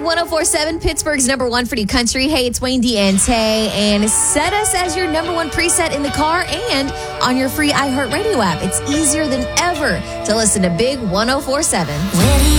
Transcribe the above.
1047, Pittsburgh's number one for new country. Hey, it's Wayne Diente, and set us as your number one preset in the car and on your free iHeartRadio app. It's easier than ever to listen to Big 1047.